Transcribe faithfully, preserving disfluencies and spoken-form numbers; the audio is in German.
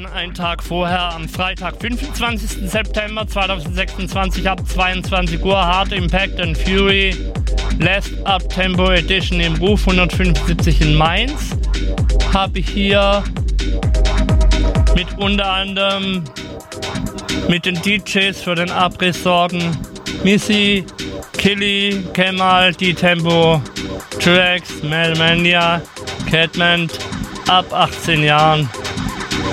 Dann einen Tag vorher, am Freitag, fünfundzwanzigsten September zweitausendsechsundzwanzig ab zweiundzwanzig Uhr, Hard Impact and Fury, Last Up Tempo Edition im Ruf hundertfünfundsiebzig in Mainz. Habe ich hier mit unter anderem mit den D Js für den Abriss sorgen Missy, Killy, Kemal, D-Tempo, Trax, Melmania, Catman ab achtzehn Jahren.